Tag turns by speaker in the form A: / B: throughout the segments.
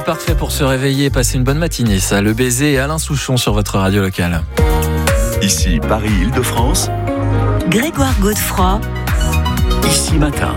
A: parfait pour se réveiller et passer une bonne matinée. Ça, Le Baiser et Alain Souchon sur votre radio locale.
B: Ici Paris-Île-de-France.
C: Grégoire Godefroy.
B: Ici Matin.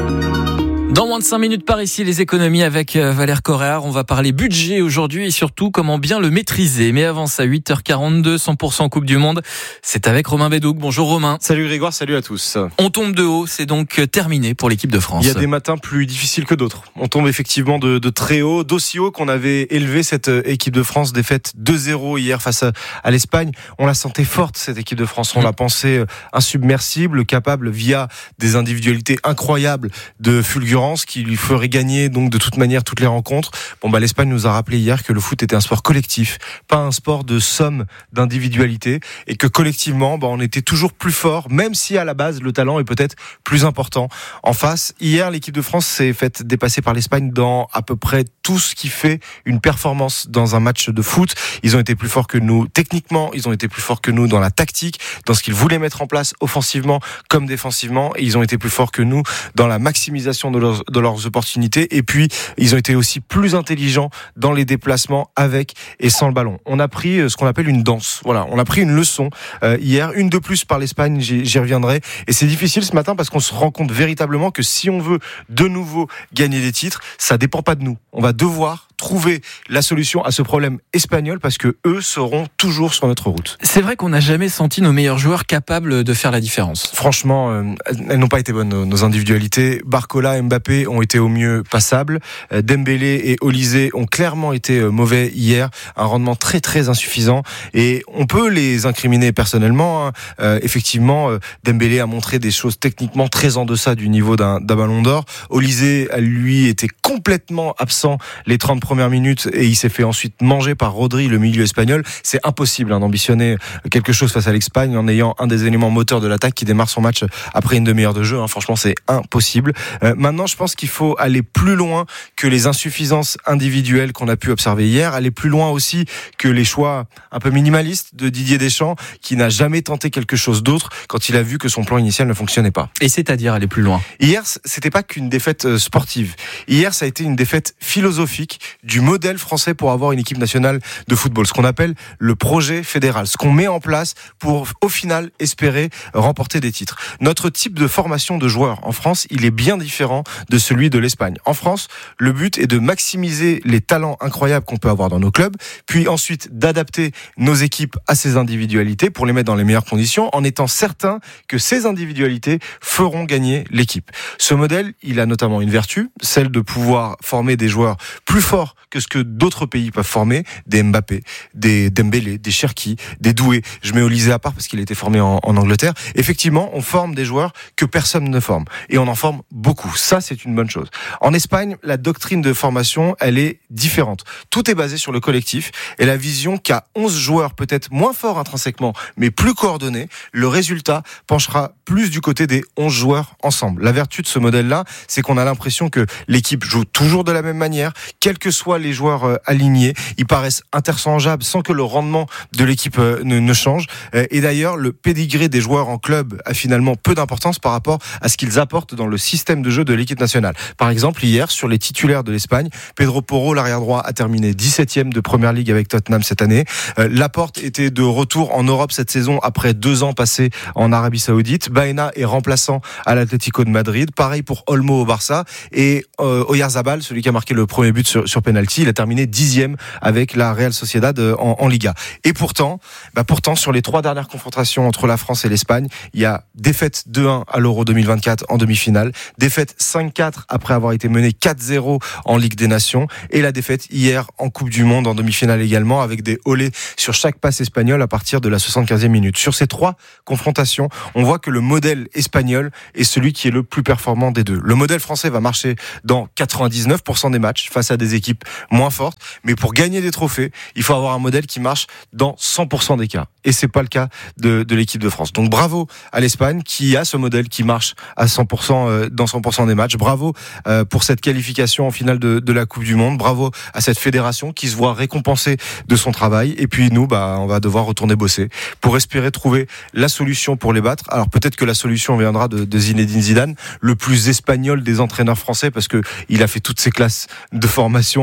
A: Dans moins de 5 minutes par ici, les économies avec Valère Corréard. On va parler budget aujourd'hui et surtout comment bien le maîtriser. Mais avant ça, 8h42, 100% Coupe du Monde. C'est avec Romain Bédouc. Bonjour Romain.
D: Salut Grégoire, salut à tous.
A: On tombe de haut, c'est donc terminé pour l'équipe de France.
D: Il y a des matins plus difficiles que d'autres. On tombe effectivement de très haut, d'aussi haut qu'on avait élevé cette équipe de France. Défaite 2-0 hier face à l'Espagne. On la sentait forte, cette équipe de France. On la pensait insubmersible, capable via des individualités incroyables de fulgurance qui lui ferait gagner donc de toute manière toutes les rencontres. L'Espagne nous a rappelé hier que le foot était un sport collectif, pas un sport de somme d'individualité, et que collectivement on était toujours plus fort, même si à la base le talent est peut-être plus important en face. Hier, l'équipe de France s'est faite dépasser par l'Espagne dans à peu près tout ce qui fait une performance dans un match de foot. Ils ont été plus forts que nous techniquement, ils ont été plus forts que nous dans la tactique, dans ce qu'ils voulaient mettre en place offensivement comme défensivement, et ils ont été plus forts que nous dans la maximisation de leurs opportunités, et puis ils ont été aussi plus intelligents dans les déplacements avec et sans le ballon. On a pris ce qu'on appelle une danse. Voilà, on a pris une leçon hier, une de plus par l'Espagne, j'y reviendrai, et c'est difficile ce matin parce qu'on se rend compte véritablement que si on veut de nouveau gagner des titres, ça dépend pas de nous. On va devoir trouver la solution à ce problème espagnol parce que eux seront toujours sur notre route.
A: C'est vrai qu'on n'a jamais senti nos meilleurs joueurs capables de faire la différence.
D: Franchement, elles n'ont pas été bonnes, nos individualités. Barcola et Mbappé ont été au mieux passables. Dembélé et Olysée ont clairement été mauvais hier. Un rendement très très insuffisant. Et on peut les incriminer personnellement. Effectivement, Dembélé a montré des choses techniquement très en deçà du niveau d'un ballon d'or. Olysée, lui, était complètement absent les 30 premières minutes et il s'est fait ensuite manger par Rodri, le milieu espagnol. C'est impossible d'ambitionner quelque chose face à l'Espagne en ayant un des éléments moteurs de l'attaque qui démarre son match après une demi-heure de jeu. Franchement, c'est impossible. Maintenant, je pense qu'il faut aller plus loin que les insuffisances individuelles qu'on a pu observer hier, aller plus loin aussi que les choix un peu minimalistes de Didier Deschamps, qui n'a jamais tenté quelque chose d'autre quand il a vu que son plan initial ne fonctionnait pas.
A: Et c'est-à-dire aller plus loin.
D: Hier, c'était pas qu'une défaite sportive. Hier, ça a été une défaite philosophique du modèle français pour avoir une équipe nationale de football, ce qu'on appelle le projet fédéral, ce qu'on met en place pour au final espérer remporter des titres. Notre type de formation de joueurs en France, il est bien différent de celui de l'Espagne. En France, le but est de maximiser les talents incroyables qu'on peut avoir dans nos clubs, puis ensuite d'adapter nos équipes à ces individualités pour les mettre dans les meilleures conditions, en étant certain que ces individualités feront gagner l'équipe. Ce modèle, il a notamment une vertu, celle de pouvoir former des joueurs plus forts que ce que d'autres pays peuvent former, des Mbappé, des Dembélé, des Cherki, des Doué. Je mets Olysée à part parce qu'il a été formé en Angleterre. Effectivement, on forme des joueurs que personne ne forme. Et on en forme beaucoup. Ça, c'est une bonne chose. En Espagne, la doctrine de formation, elle est différente. Tout est basé sur le collectif et la vision qu'à 11 joueurs peut-être moins forts intrinsèquement, mais plus coordonnés, le résultat penchera plus du côté des 11 joueurs ensemble. La vertu de ce modèle-là, c'est qu'on a l'impression que l'équipe joue toujours de la même manière, quels que soient les joueurs alignés, ils paraissent interchangeables sans que le rendement de l'équipe ne change. Et d'ailleurs, le pédigré des joueurs en club a finalement peu d'importance par rapport à ce qu'ils apportent dans le système de jeu de l'équipe nationale. Par exemple, hier, sur les titulaires de l'Espagne, Pedro Porro, l'arrière droit, a terminé 17e de Première Ligue avec Tottenham cette année. Laporte était de retour en Europe cette saison après 2 ans passés en Arabie Saoudite. Baena est remplaçant à l'Atlético de Madrid. Pareil pour Olmo au Barça. Et Oyarzabal, celui qui a marqué le premier but sur penalty, il a terminé 10e avec la Real Sociedad en Liga. Et pourtant, sur les 3 dernières confrontations entre la France et l'Espagne, il y a défaite 2-1 à l'Euro 2024 en demi-finale, défaite 5-4 après avoir été mené 4-0 en Ligue des Nations, et la défaite hier en Coupe du Monde en demi-finale également, avec des olés sur chaque passe espagnole à partir de la 75e minute. Sur ces 3 confrontations, on voit que le modèle espagnol est celui qui est le plus performant des deux. Le modèle français va marcher dans 99% des matchs face à des équipes moins fortes, mais pour gagner des trophées, il faut avoir un modèle qui marche dans 100% des cas. Et c'est pas le cas de l'équipe de France. Donc bravo à l'Espagne qui a ce modèle qui marche à 100% dans 100% des matchs. Bravo pour cette qualification en finale de la Coupe du Monde. Bravo à cette fédération qui se voit récompensée de son travail. Et puis nous, on va devoir retourner bosser pour espérer trouver la solution pour les battre. Alors peut-être que la solution viendra de Zinedine Zidane, le plus espagnol des entraîneurs français, parce que il a fait toutes ses classes de formation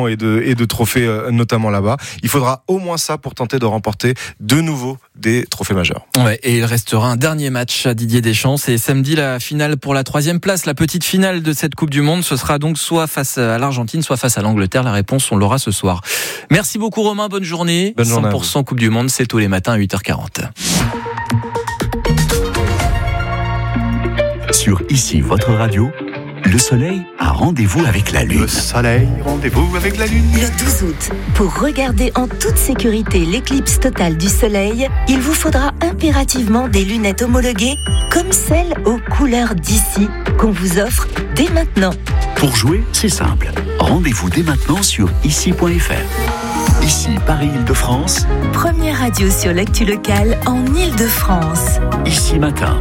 D: et de trophées, notamment là-bas. Il faudra au moins ça pour tenter de remporter de nouveau des trophées majeurs.
A: Ouais, et il restera un dernier match à Didier Deschamps. C'est samedi la finale pour la 3e place, la petite finale de cette Coupe du Monde. Ce sera donc soit face à l'Argentine, soit face à l'Angleterre. La réponse, on l'aura ce soir. Merci beaucoup Romain, bonne journée.
D: Bonne journée
A: 100% Coupe du Monde, c'est tous les matins à 8h40.
B: Sur Ici votre radio, le soleil a rendez-vous avec la lune.
E: Le soleil, rendez-vous avec la lune.
C: Le 12 août, pour regarder en toute sécurité l'éclipse totale du soleil, il vous faudra impérativement des lunettes homologuées comme celles aux couleurs d'ici qu'on vous offre dès maintenant.
B: Pour jouer, c'est simple. Rendez-vous dès maintenant sur ici.fr. Ici Paris-Île-de-France.
C: Première radio sur l'actu locale en Île-de-France.
B: Ici matin.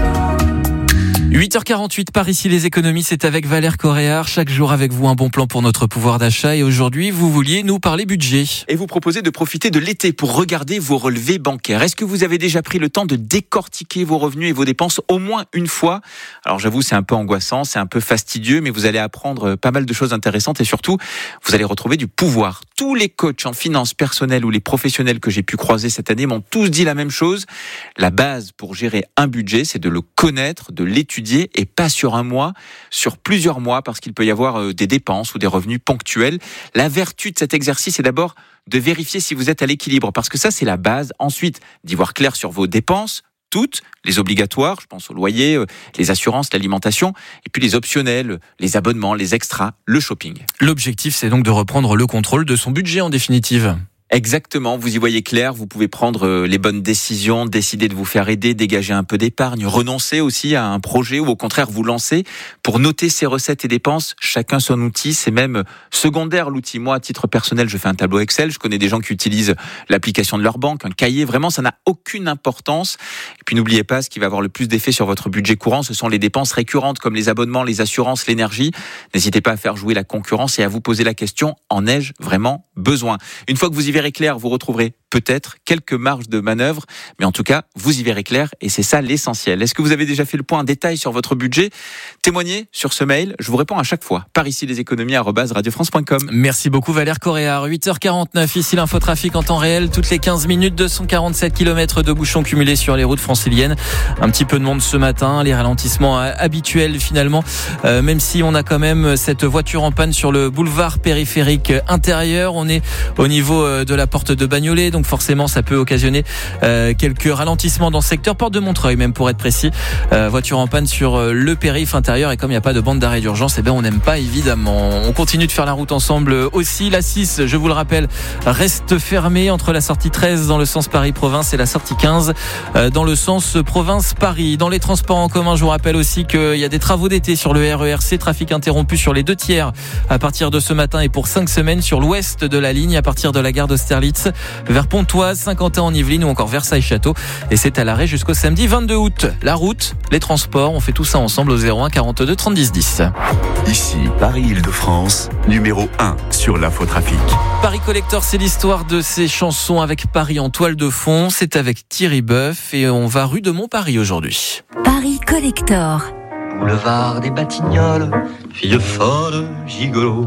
A: 8h48 par ici les économies, c'est avec Valère Coréard. Chaque jour avec vous un bon plan pour notre pouvoir d'achat. Et aujourd'hui, vous vouliez nous parler budget.
F: Et vous proposez de profiter de l'été pour regarder vos relevés bancaires. Est-ce que vous avez déjà pris le temps de décortiquer vos revenus et vos dépenses au moins une fois ? Alors j'avoue, c'est un peu angoissant, c'est un peu fastidieux, mais vous allez apprendre pas mal de choses intéressantes et surtout, vous allez retrouver du pouvoir. Tous les coachs en finances personnelles ou les professionnels que j'ai pu croiser cette année m'ont tous dit la même chose. La base pour gérer un budget, c'est de le connaître, de l'étudier et pas sur un mois, sur plusieurs mois, parce qu'il peut y avoir des dépenses ou des revenus ponctuels. La vertu de cet exercice est d'abord de vérifier si vous êtes à l'équilibre, parce que ça, c'est la base. Ensuite, d'y voir clair sur vos dépenses, toutes, les obligatoires, je pense au loyer, les assurances, l'alimentation, et puis les optionnels, les abonnements, les extras, le shopping.
A: L'objectif, c'est donc de reprendre le contrôle de son budget en définitive.
F: Exactement, vous y voyez clair, vous pouvez prendre les bonnes décisions, décider de vous faire aider, dégager un peu d'épargne, renoncer aussi à un projet ou au contraire vous lancer. Pour noter ses recettes et dépenses, chacun son outil, c'est même secondaire l'outil. Moi, à titre personnel, je fais un tableau Excel, je connais des gens qui utilisent l'application de leur banque, un cahier, vraiment ça n'a aucune importance. Et puis n'oubliez pas, ce qui va avoir le plus d'effet sur votre budget courant, ce sont les dépenses récurrentes comme les abonnements, les assurances, l'énergie. N'hésitez pas à faire jouer la concurrence et à vous poser la question, en ai-je vraiment besoin ? Une fois que vous y verrez clair, vous retrouverez peut-être quelques marges de manœuvre, mais en tout cas, vous y verrez clair et c'est ça l'essentiel. Est-ce que vous avez déjà fait le point en détail sur votre budget ? Témoignez sur ce mail, je vous réponds à chaque fois. Par ici les économies @radiofrance.com.
A: Merci beaucoup Valère Coréard. 8h49, ici l'infotrafic en temps réel. Toutes les 15 minutes, 247 km de bouchons cumulés sur les routes franciliennes. Un petit peu de monde ce matin, les ralentissements habituels finalement, même si on a quand même cette voiture en panne sur le boulevard périphérique intérieur. On est au niveau de la porte de Bagnolet, donc forcément ça peut occasionner quelques ralentissements dans ce secteur, porte de Montreuil même pour être précis. Voiture en panne sur le périph' intérieur et comme il n'y a pas de bande d'arrêt d'urgence, eh ben on n'aime pas évidemment. On continue de faire la route ensemble aussi. La 6, je vous le rappelle, reste fermée entre la sortie 13 dans le sens Paris-Province et la sortie 15 dans le sens Province-Paris. Dans les transports en commun, je vous rappelle aussi qu'il y a des travaux d'été sur le RERC, trafic interrompu sur les 2 tiers à partir de ce matin et pour 5 semaines sur l'ouest de la ligne à partir de la gare d'Austerlitz vers Pontoise, Saint-Quentin en Yvelines ou encore Versailles-Château. Et c'est à l'arrêt jusqu'au samedi 22 août. La route, les transports, on fait tout ça ensemble au 01 42 30 10.
B: Ici Paris-Île-de-France, numéro 1 sur l'infotrafic.
A: Paris Collector, c'est l'histoire de ces chansons avec Paris en toile de fond. C'est avec Thierry Boeuf et on va rue de Montparis aujourd'hui.
C: Paris Collector.
G: Boulevard des Batignolles, fille folle, gigolo.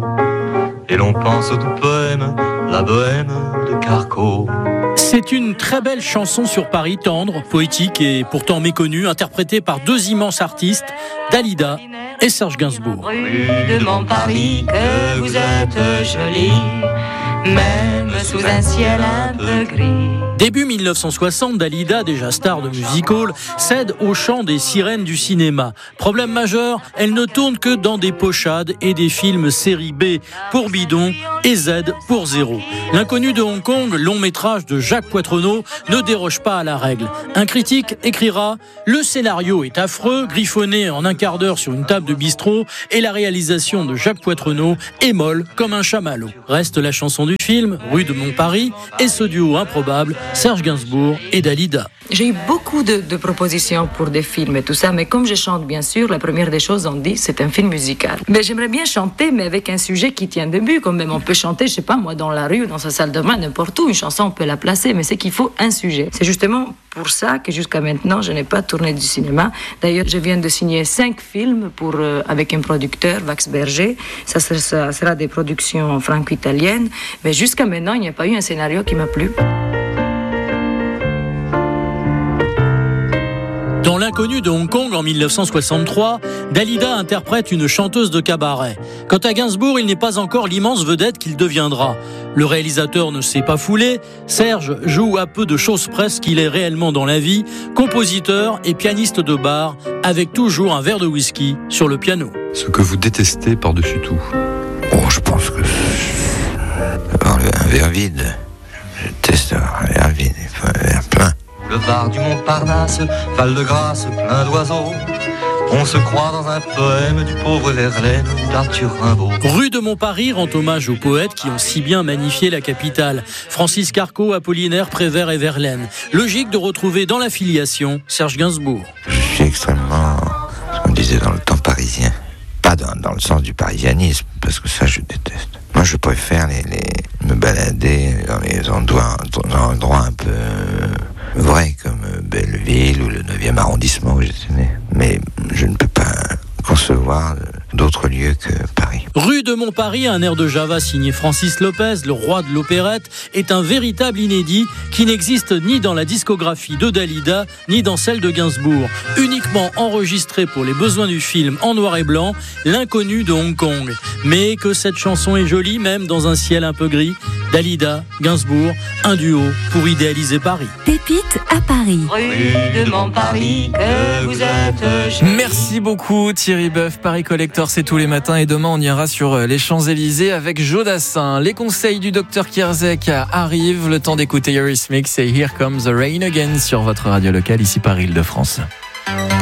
G: Et l'on pense au doux poème, la bohème de Carco.
H: C'est une très belle chanson sur Paris, tendre, poétique et pourtant méconnue, interprétée par 2 immenses artistes, Dalida et Serge Gainsbourg.
I: Rue de Montparis, que vous êtes jolie, même sous un ciel un peu gris.
H: Début 1960, Dalida, déjà star de music hall, cède au chant des sirènes du cinéma. Problème majeur, elle ne tourne que dans des pochades et des films série B pour bidon et Z pour zéro. L'inconnu de Hong Kong, long métrage de Jacques Poitrenaud, ne déroge pas à la règle. Un critique écrira « Le scénario est affreux, griffonné en un quart d'heure sur une table de bistrot et la réalisation de Jacques Poitrenaud est molle comme un chamallow ». Reste la chanson du film, Rue de Montparis, et ce duo improbable, Serge Gainsbourg et Dalida.
J: J'ai eu beaucoup de propositions pour des films et tout ça, mais comme je chante bien sûr, la première des choses on dit c'est un film musical. Mais j'aimerais bien chanter, mais avec un sujet qui tient debout, quand même on peut chanter, je sais pas moi, dans la rue, dans sa salle de bain, n'importe où, une chanson on peut la placer, mais c'est qu'il faut un sujet. C'est justement pour ça que jusqu'à maintenant je n'ai pas tourné du cinéma. D'ailleurs je viens de signer 5 films avec un producteur, Vax Berger. Ça sera des productions production franco-italienne. Mais jusqu'à maintenant, il n'y a pas eu un scénario qui m'a plu.
H: Dans L'Inconnu de Hong Kong en 1963, Dalida interprète une chanteuse de cabaret. Quant à Gainsbourg, il n'est pas encore l'immense vedette qu'il deviendra. Le réalisateur ne s'est pas foulé. Serge joue à peu de choses près ce qu'il est réellement dans la vie, compositeur et pianiste de bar, avec toujours un verre de whisky sur le piano.
K: Ce que vous détestez par-dessus tout?
L: Oh, je pense que avoir un verre vide. Je déteste avoir un verre vide, il faut un verre plein.
G: Boulevard du Montparnasse, Val-de-Grâce, plein d'oiseaux. On se croit dans un poème du pauvre Verlaine ou d'Arthur Rimbaud.
H: Rue de Montparis rend hommage aux poètes qui ont si bien magnifié la capitale. Francis Carco, Apollinaire, Prévert et Verlaine. Logique de retrouver dans la filiation Serge Gainsbourg.
L: Je suis extrêmement, ce qu'on disait dans le temps parisien. Pas dans le sens du parisianisme, parce que ça je déteste. Moi je préfère me balader dans les endroits un peu vrai, comme Belleville ou le 9e arrondissement où j'étais né. Mais je ne peux pas concevoir d'autres lieux que Paris.
H: Rue de Montparis, un air de Java signé Francis Lopez, le roi de l'opérette, est un véritable inédit qui n'existe ni dans la discographie de Dalida, ni dans celle de Gainsbourg. Uniquement enregistré pour les besoins du film en noir et blanc, L'Inconnu de Hong Kong. Mais que cette chanson est jolie, même dans un ciel un peu gris. Dalida, Gainsbourg, un duo pour idéaliser Paris.
C: Pépites à Paris.
I: Rue de Montparis, que vous êtes jolie.
A: Merci beaucoup Thierry Boeuf. Paris Collector, c'est tous les matins et demain on ira sur les Champs-Élysées avec Jodassin. Les conseils du docteur Kierzek arrivent. Le temps d'écouter Eurythmics et Here Comes the Rain Again sur votre radio locale ici par Île-de-France.